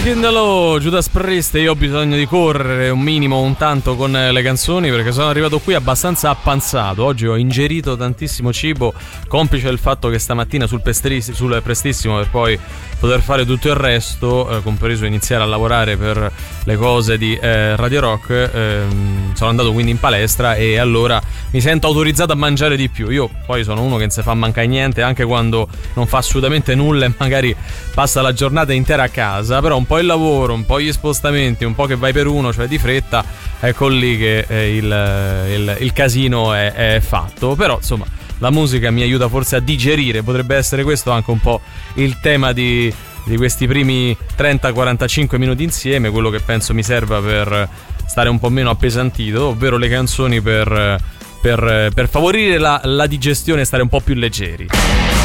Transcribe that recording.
Back in the Law, Judas Priest. Io ho bisogno di correre un minimo, un tanto con le canzoni, perché sono arrivato qui abbastanza appanzato. Oggi ho ingerito tantissimo cibo, complice il fatto che stamattina sul prestissimo, per poi poter fare tutto il resto, compreso iniziare a lavorare per le cose di Radio Rock, sono andato quindi in palestra e allora mi sento autorizzato a mangiare di più. Io poi sono uno che non si fa mancare niente, anche quando non fa assolutamente nulla e magari passa la giornata intera a casa, però un po' il lavoro, un po' gli spostamenti, un po' che vai per uno, cioè di fretta, ecco lì che il casino è fatto. Però insomma la musica mi aiuta forse a digerire, potrebbe essere questo anche un po' il tema di questi primi 30-45 minuti insieme, quello che penso mi serva per stare un po' meno appesantito, ovvero le canzoni per favorire la digestione e stare un po' più leggeri.